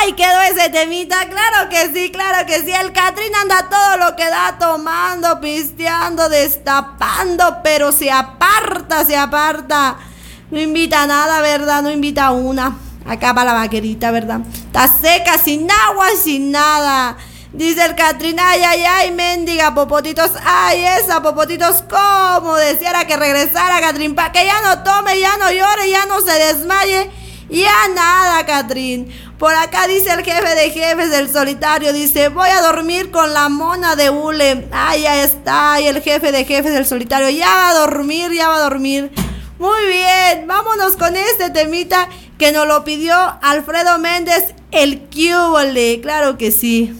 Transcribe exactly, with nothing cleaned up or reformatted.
Ay, quedó ese temita, claro que sí, claro que sí. El Catrín anda todo lo que da, tomando, pisteando, destapando, pero se aparta, se aparta. No invita a nada, ¿verdad? No invita a una. Acá va la vaquerita, ¿verdad? Está seca, sin agua, sin nada. Dice el Catrín, ay, ay, ay, mendiga Popotitos, ay, esa Popotitos, ¿cómo? Deseara que regresara, Catrín, para que ya no tome, ya no llore, ya no se desmaye, ya nada, Catrín. Por acá dice el jefe de jefes del solitario, dice, voy a dormir con la mona de hule. Ay, ya está, ay, el jefe de jefes del solitario, ya va a dormir, ya va a dormir. Muy bien, vámonos con este temita que nos lo pidió Alfredo Méndez, el Cúbole, claro que sí.